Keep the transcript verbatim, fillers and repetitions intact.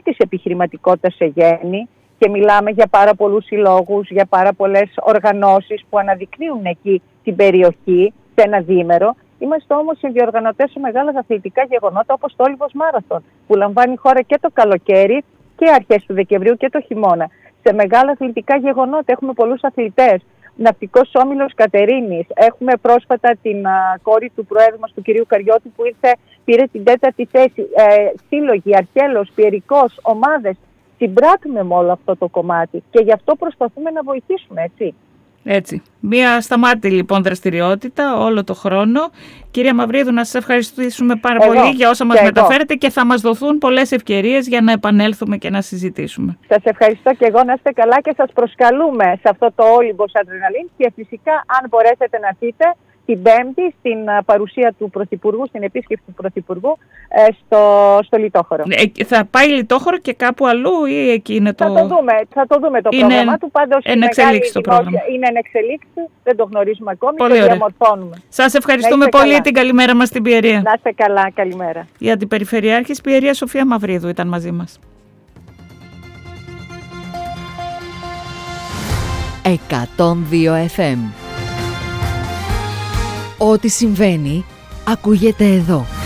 της επιχειρηματικότητας σε γέννη και μιλάμε για πάρα πολλούς συλλόγους, για πάρα πολλές οργανώσεις που αναδεικνύουν εκεί την περιοχή σε ένα διήμερο. Είμαστε όμως οι διοργανωτές σε μεγάλα αθλητικά γεγονότα όπως το Όλιβος Μάραθον, που λαμβάνει η χώρα και το καλοκαίρι και αρχές του Δεκεμβρίου και το χειμώνα. Σε μεγάλα αθλητικά γεγονότα έχουμε πολλούς αθλητές. Ναυτικός Όμιλος Κατερίνης. Έχουμε πρόσφατα την α, κόρη του Προέδρου μας, του κυρίου Καριώτη, που ήρθε, πήρε την τέταρτη θέση. Ε, σύλλογοι, Αρχέλος, Πιερικός, ομάδες. Συμπράττουμε με όλο αυτό το κομμάτι και γι' αυτό προσπαθούμε να βοηθήσουμε, έτσι. Έτσι. Μία σταμάτη λοιπόν δραστηριότητα όλο το χρόνο. Κυρία Μαυρίδου, να σας ευχαριστήσουμε πάρα εγώ, πολύ για όσα μας και μεταφέρετε εγώ. Και θα μας δοθούν πολλές ευκαιρίες για να επανέλθουμε και να συζητήσουμε. Σας ευχαριστώ και εγώ, να είστε καλά και σας προσκαλούμε σε αυτό το Όλυμπος Adrenaline και φυσικά αν μπορέσετε να έρθετε την Πέμπτη στην παρουσία του Πρωθυπουργού, στην επίσκεψη του Πρωθυπουργού στο, στο Λιτόχωρο. Ε, θα πάει Λιτόχωρο και κάπου αλλού ή εκεί είναι το... Θα το δούμε, θα το, δούμε το είναι πρόγραμμα του. Πάντως εν εξελίξει το πρόγραμμα. Είναι εν εξελίξη, δεν το γνωρίζουμε ακόμη, πολύ το διαμορφώνουμε. Σας ευχαριστούμε πολύ για την καλημέρα μας στην Πιερία. Να είστε καλά, καλημέρα. Η Αντιπεριφερειάρχης Πιερίας Σοφία Μαυρίδου ήταν μαζί μας. εκατόν δύο εφ εμ. Ό,τι συμβαίνει, ακούγεται εδώ.